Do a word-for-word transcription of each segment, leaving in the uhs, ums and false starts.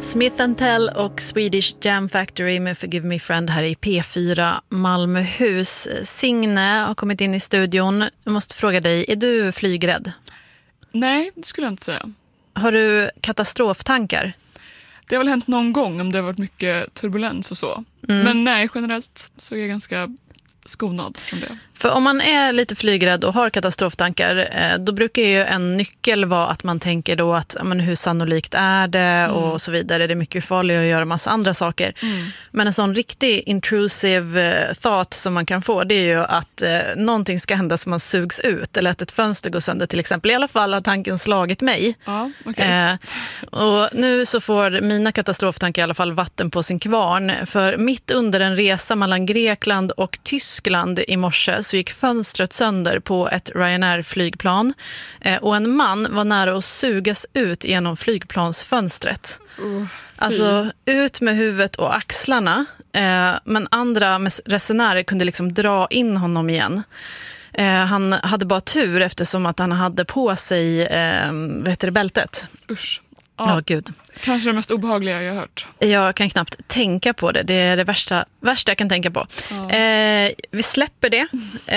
Smith and Tell och Swedish Jam Factory med Forgive Me Friend här i P fyra Malmöhus. Signe har kommit in i studion. Jag måste fråga dig, är du flygrädd? Nej, det skulle jag inte säga. Har du katastroftankar? Det har väl hänt någon gång om det har varit mycket turbulens och så. Mm. Men nej, generellt så är jag ganska skonad från det. För om man är lite flygrädd och har katastroftankar, då brukar ju en nyckel vara att man tänker då att men hur sannolikt är det mm. och så vidare. Det är mycket farligare att göra massa andra saker. Mm. Men en sån riktig intrusive thought som man kan få, det är ju att eh, någonting ska hända som man sugs ut eller att ett fönster går sönder till exempel. I alla fall har tanken slagit mig. Ja, okay. eh, och nu så får mina katastroftankar i alla fall vatten på sin kvarn. För mitt under en resa mellan Grekland och Tyskland i morse så gick fönstret sönder på ett Ryanair-flygplan eh, och en man var nära att sugas ut genom flygplansfönstret. Uh, alltså ut med huvudet och axlarna, eh, men andra resenärer kunde liksom dra in honom igen. Eh, han hade bara tur eftersom att han hade på sig eh, vad heter det, bältet. Usch. Ja, oh, gud. Kanske det mest obehagliga jag har hört. Jag kan knappt tänka på det. Det är det värsta, värsta jag kan tänka på. Ja. Eh, vi släpper det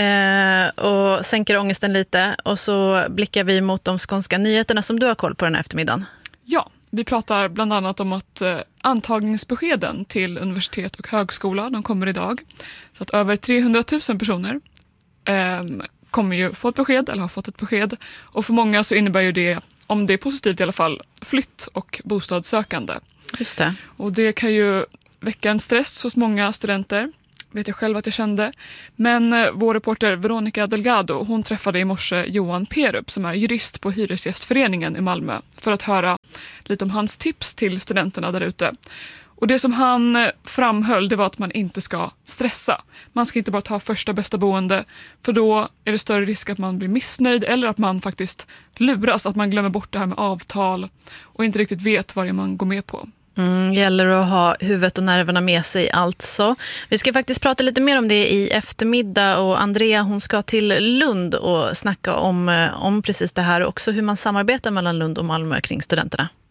eh, och sänker ångesten lite. Och så blickar vi mot de skånska nyheterna som du har koll på den här eftermiddagen. Ja, vi pratar bland annat om att eh, antagningsbeskeden till universitet och högskola, de kommer idag. Så att över trehundratusen personer eh, kommer ju få ett besked eller har fått ett besked. Och för många så innebär ju det, om det är positivt i alla fall, flytt och bostadssökande. Just det. Och det kan ju väcka en stress hos många studenter, vet jag själv att jag kände. Men eh, vår reporter Veronica Delgado, hon träffade i morse Johan Perup som är jurist på Hyresgästföreningen i Malmö för att höra lite om hans tips till studenterna där ute. Och det som han framhöll, det var att man inte ska stressa. Man ska inte bara ta första bästa boende, för då är det större risk att man blir missnöjd eller att man faktiskt luras, att man glömmer bort det här med avtal och inte riktigt vet vad det är man går med på. Mm, gäller att ha huvudet och nerverna med sig alltså. Vi ska faktiskt prata lite mer om det i eftermiddag och Andrea hon ska till Lund och snacka om, om precis det här och också hur man samarbetar mellan Lund och Malmö kring studenterna.